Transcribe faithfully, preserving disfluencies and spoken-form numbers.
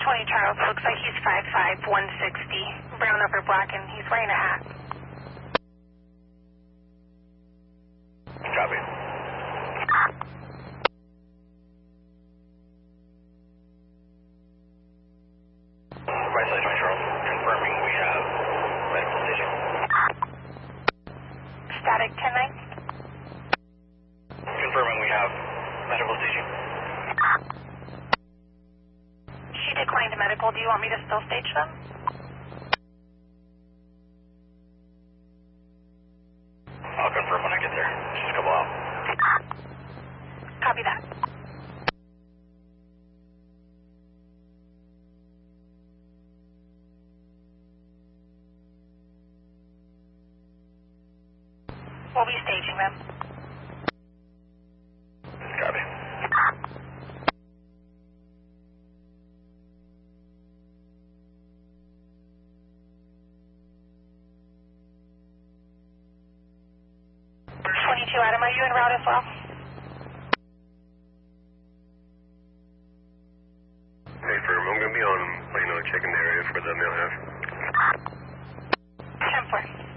twenty Charles, looks like he's five five, one sixty, brown over black, and he's wearing a hat. Copy. Vice twenty Charles, confirming we have medical station. Static ten nine. Confirming we have medical station. She declined medical. Do you want me to still stage them? I'll confirm when I get there. Just a couple out. Copy that. We'll be staging them. Copy. twenty-two Adam, are you en route as well? Hey, firm, I'm going to be on Plano checking the area for the mail half. ten four.